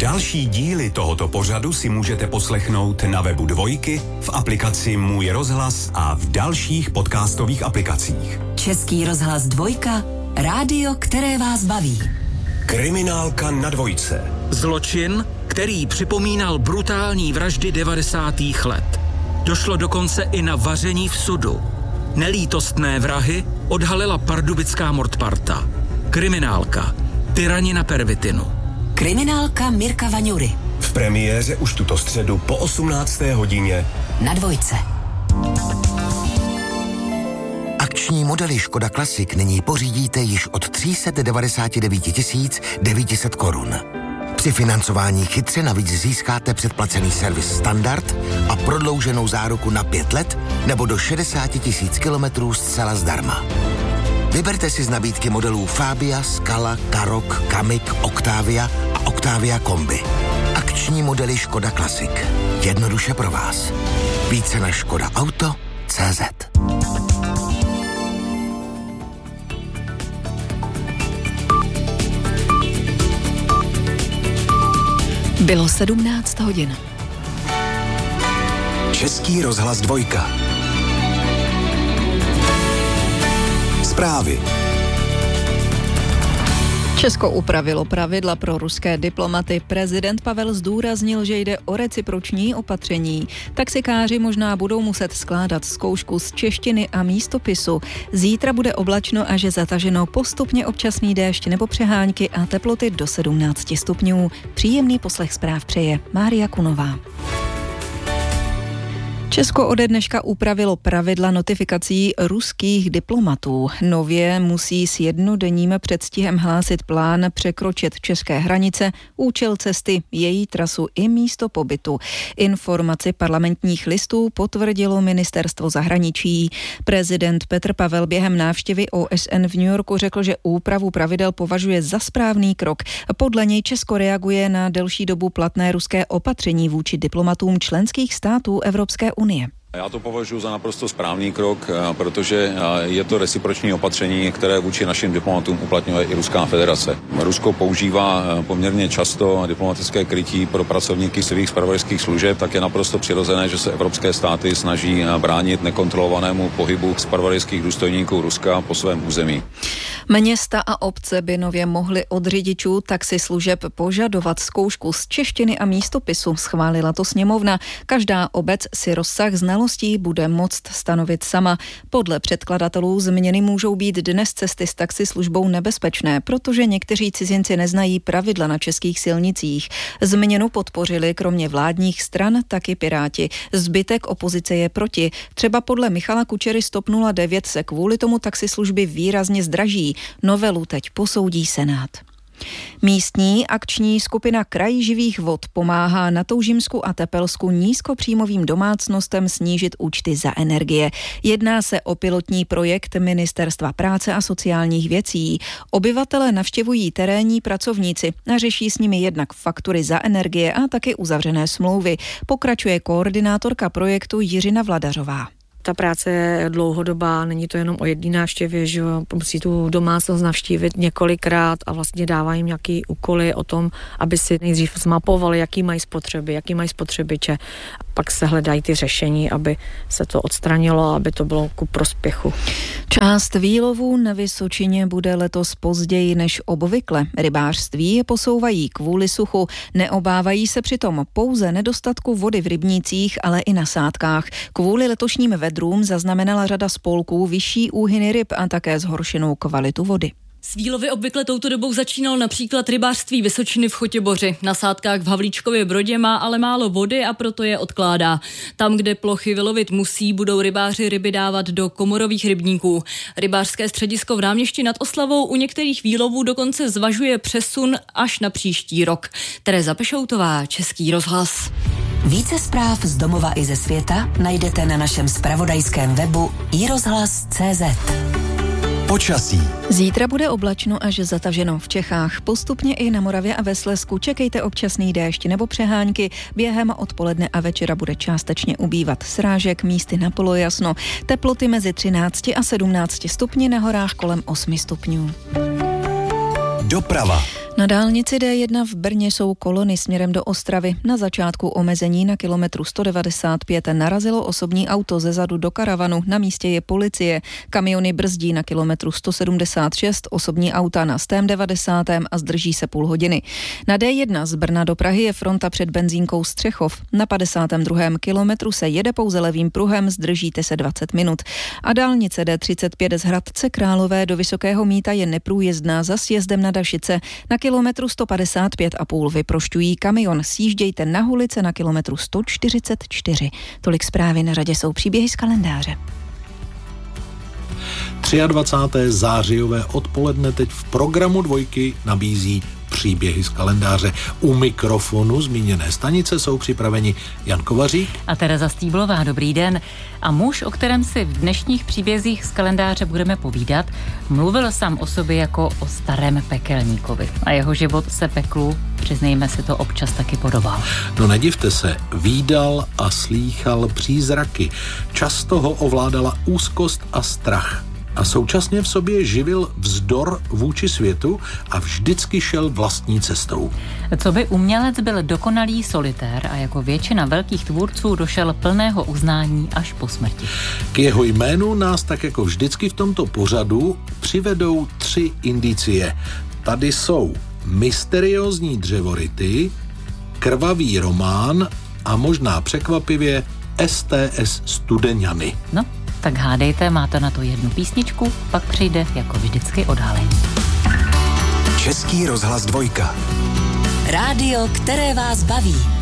Další díly tohoto pořadu si můžete poslechnout na webu Dvojky, v aplikaci Můj rozhlas a v dalších podcastových aplikacích. Český rozhlas Dvojka, rádio, které vás baví. Kriminálka na Dvojce. Zločin, který připomínal brutální vraždy 90. let. Došlo dokonce i na vaření v sudu. Nelítostné vrahy odhalila pardubická mordparta. Kriminálka. Tyranina pervitinu. Kriminálka Mirka Vaňury. V premiéře už tuto středu po 18. hodině na Dvojce. Akční modely Škoda Classic nyní pořídíte již od 399 900 korun. Při financování chytře navíc získáte předplacený servis standard a prodlouženou záruku na 5 let nebo do 60 000 kilometrů zcela zdarma. Vyberte si z nabídky modelů Fabia, Scala, Karoq, Kamiq, Octavia a Octavia Kombi. Akční modely Škoda Classic. Jednoduše pro vás. Více na škodaauto.cz. Bylo 17 hodin. Český rozhlas Dvojka. Zprávy. Česko upravilo pravidla pro ruské diplomaty. Prezident Pavel zdůraznil, že jde o reciproční opatření. Taxikáři možná budou muset skládat zkoušku z češtiny a místopisu. Zítra bude oblačno a že zataženo, postupně občasný déšť nebo přehánky a teploty do 17 stupňů. Příjemný poslech zpráv přeje Mária Kunová. Česko ode dneška upravilo pravidla notifikací ruských diplomatů. Nově musí s jednodenním předstihem hlásit plán překročit české hranice, účel cesty, její trasu i místo pobytu. Informaci parlamentních listů potvrdilo ministerstvo zahraničí. Prezident Petr Pavel během návštěvy OSN v New Yorku řekl, že úpravu pravidel považuje za správný krok. Podle něj Česko reaguje na delší dobu platné ruské opatření vůči diplomatům členských států Evropské unie. Já to považuji za naprosto správný krok, protože je to reciproční opatření, které vůči našim diplomatům uplatňuje i Ruská federace. Rusko používá poměrně často diplomatické krytí pro pracovníky svých zpravodajských služeb, tak je naprosto přirozené, že se evropské státy snaží bránit nekontrolovanému pohybu zpravodajských důstojníků Ruska po svém území. Města a obce by nově mohly od řidičů taxislužeb požadovat zkoušku z češtiny a místopisu. Schválila to sněmovna. Každá obec si rozsah znalostí bude moct stanovit sama. Podle předkladatelů změny můžou být dnes cesty s taxislužbou nebezpečné, protože někteří cizinci neznají pravidla na českých silnicích. Změnu podpořili kromě vládních stran taky Piráti. Zbytek opozice je proti. Třeba podle Michala Kučery z TOP 09 se kvůli tomu taxislužby výrazně zdraží. Novelu teď posoudí Senát. Místní akční skupina Kraj živých vod pomáhá na Toužimsku a Tepelsku nízkopříjmovým domácnostem snížit účty za energie. Jedná se o pilotní projekt Ministerstva práce a sociálních věcí. Obyvatele navštěvují terénní pracovníci a řeší s nimi jednak faktury za energie a taky uzavřené smlouvy. Pokračuje koordinátorka projektu Jiřina Vladařová. Ta práce je dlouhodobá, není to jenom o jedné návštěvě, že musí tu domácnost navštívit několikrát a vlastně dává jim nějaké úkoly o tom, aby si nejdřív zmapovali, jaký mají spotřeby, jaký mají spotřebiče. Pak se hledají ty řešení, aby se to odstranilo, aby to bylo ku prospěchu. Část výlovů na Vysočině bude letos později než obvykle. Rybářství je posouvají kvůli suchu. Neobávají se přitom pouze nedostatku vody v rybnících, ale i na sádkách. Kvůli letošním vedrům zaznamenala řada spolků vyšší úhyny ryb a také zhoršenou kvalitu vody. S výlovy obvykle touto dobou začínalo například rybářství Vysočiny v Chotěboři. Na sádkách v Havlíčkově Brodě má ale málo vody a proto je odkládá. Tam, kde plochy vylovit musí, budou rybáři ryby dávat do komorových rybníků. Rybářské středisko v Náměšti nad Oslavou u některých výlovů dokonce zvažuje přesun až na příští rok. Tereza Pešoutová, Český rozhlas. Více zpráv z domova i ze světa najdete na našem zpravodajském webu iRozhlas.cz. Počasí. Zítra bude oblačno až zataženo v Čechách. Postupně i na Moravě a ve Slezsku čekejte občasný déšť nebo přehánky. Během odpoledne a večera bude částečně ubývat srážek, místy na polojasno. Teploty mezi 13 a 17 stupni, na horách kolem 8 stupňů. Doprava. Na dálnici D1 v Brně jsou kolony směrem do Ostravy. Na začátku omezení na kilometru 195 narazilo osobní auto zezadu do karavanu. Na místě je policie. Kamiony brzdí na kilometru 176, osobní auta na 190 a zdrží se půl hodiny. Na D1 z Brna do Prahy je fronta před benzínkou Střechov. Na 52. kilometru se jede pouze levým pruhem, zdržíte se 20 minut. A dálnice D35 z Hradce Králové do Vysokého Mýta je neprůjezdná za sjezdem na Dašice. Na kilometru 155,5 vyprošťují kamion. Sjíždějte na Hulice na kilometru 144. Tolik zprávy, na řadě jsou příběhy z kalendáře. 23. zářijové odpoledne teď v programu Dvojky nabízí příběhy z kalendáře. U mikrofonu zmíněné stanice jsou připraveni Jan Kovařík a Tereza Stýblová. Dobrý den. A muž, o kterém si v dnešních příbězích z kalendáře budeme povídat, mluvil sám o sobě jako o starém pekelníkovi. A jeho život se peklu, přiznejme si to, občas taky podobal. No nedivte se, vídal a slýchal přízraky. Často ho ovládala úzkost a strach. A současně v sobě živil vzdor vůči světu a vždycky šel vlastní cestou. Co by umělec byl dokonalý solitér a jako většina velkých tvůrců došel plného uznání až po smrti. K jeho jménu nás tak jako vždycky v tomto pořadu přivedou 3 indicie. Tady jsou mysteriózní dřevority, krvavý román a možná překvapivě STS Studeňany. No, tak hádejte, máte na to jednu písničku, pak přijde jako vždycky odhalení. Český rozhlas 2. Rádio, které vás baví.